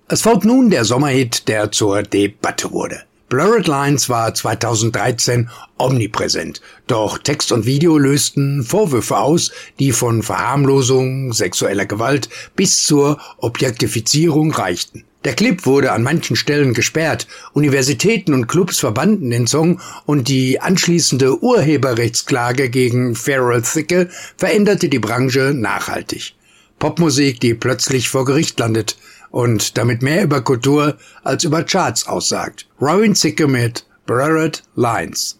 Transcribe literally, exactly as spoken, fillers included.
Es folgt nun der Sommerhit, der zur Debatte wurde. Blurred Lines war zweitausenddreizehn omnipräsent, doch Text und Video lösten Vorwürfe aus, die von Verharmlosung, sexueller Gewalt bis zur Objektifizierung reichten. Der Clip wurde an manchen Stellen gesperrt, Universitäten und Clubs verbannten den Song und die anschließende Urheberrechtsklage gegen Pharrell Thicke veränderte die Branche nachhaltig. Popmusik, die plötzlich vor Gericht landet und damit mehr über Kultur als über Charts aussagt. Ryan Thicke mit Blurred Lines.